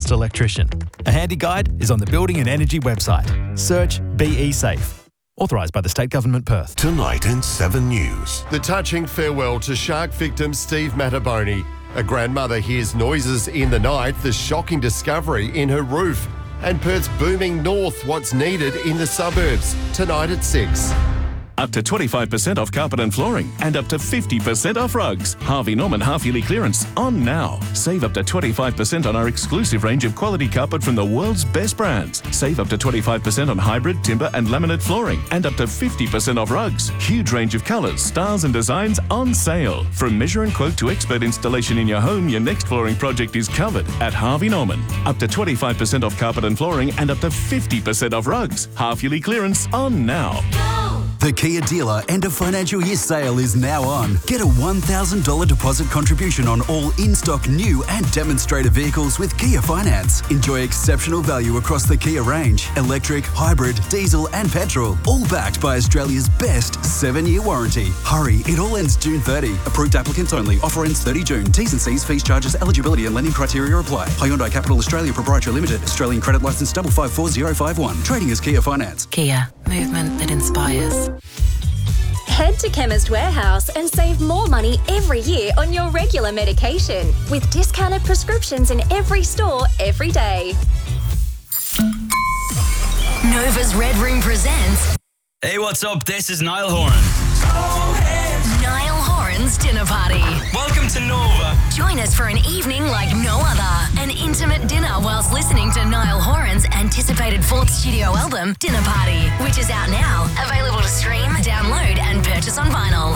licensed electrician. A handy guide is on the Building and Energy website. Search BE Safe. Authorised by the State Government, Perth. Tonight in 7 News. The touching farewell to shark victim Steve Mattaboni. A grandmother hears noises in the night, the shocking discovery in her roof. And Perth's booming north, what's needed in the suburbs. Tonight at 6. Up to 25% off carpet and flooring and up to 50% off rugs. Harvey Norman half-yearly clearance on now. Save up to 25% on our exclusive range of quality carpet from the world's best brands. Save up to 25% on hybrid, timber and laminate flooring and up to 50% off rugs. Huge range of colours, styles and designs on sale. From measure and quote to expert installation in your home, your next flooring project is covered at Harvey Norman. Up to 25% off carpet and flooring and up to 50% off rugs. Half-yearly clearance on now. The Kia dealer end of financial year sale is now on. Get a $1,000 deposit contribution on all in-stock new and demonstrator vehicles with Kia Finance. Enjoy exceptional value across the Kia range. Electric, hybrid, diesel and petrol. All backed by Australia's best 7-year warranty. Hurry, it all ends June 30. Approved applicants only. Offer ends 30 June. T's and C's, fees, charges, eligibility and lending criteria apply. Hyundai Capital Australia Proprietary Limited. Australian credit licence 554051. Trading as Kia Finance. Kia. Movement that inspires. Head to Chemist Warehouse and save more money every year on your regular medication with discounted prescriptions in every store every day. Nova's Red Room presents... Hey, what's up? This is Niall Horan. Niall Horan's Dinner Party. Welcome to Nova. Join us for an evening like no other. An intimate dinner whilst listening to Niall Horan's anticipated 4th studio album, Dinner Party, which is out now. Available to stream, download and purchase on vinyl.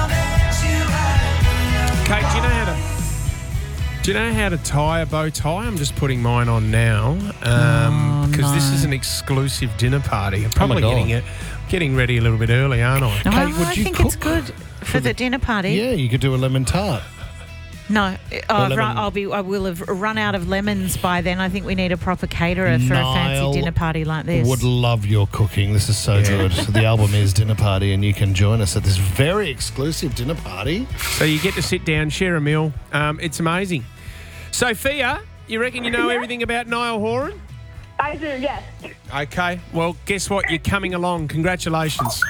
Kate, do you know how to tie a bow tie? I'm just putting mine on now because this is an exclusive dinner party. I'm probably getting ready a little bit early, aren't I? No, Kate, I think it's good for the dinner party. Yeah, you could do a lemon tart. No, I will have run out of lemons by then. I think we need a proper caterer for a fancy dinner party like this. Would love your cooking. This is so good. The album is Dinner Party, and you can join us at this very exclusive dinner party. So you get to sit down, share a meal. It's amazing. Sophia, you reckon you know everything about Niall Horan? I do, yes. Okay. Well, guess what? You're coming along. Congratulations.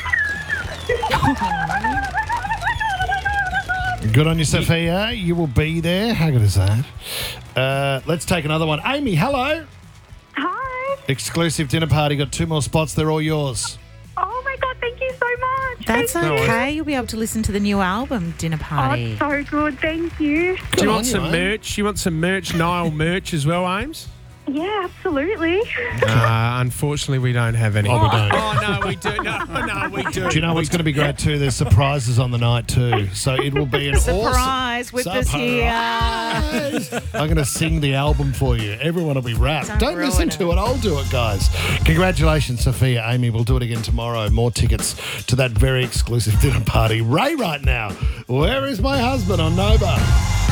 Good on you, Sophia. You will be there. How good is that? Let's take another one. Amy, hello. Hi. Exclusive dinner party. Got 2 more spots. They're all yours. Oh, my God. Thank you so much. That's okay. You'll be able to listen to the new album, Dinner Party. Oh, so good. Thank you. Do you want some merch? You want some merch, Niall merch as well, Ames? Yeah, absolutely. Unfortunately, we don't have any. Oh, we don't. Oh, no, we do. No, we do. Do you know what's going to be great too? There's surprises on the night too. So it will be an surprise with us here. I'm going to sing the album for you. Everyone will be wrapped. Don't listen to it. I'll do it, guys. Congratulations, Sophia. Amy, we'll do it again tomorrow. More tickets to that very exclusive dinner party. Ray right now. Where is my husband on Nova?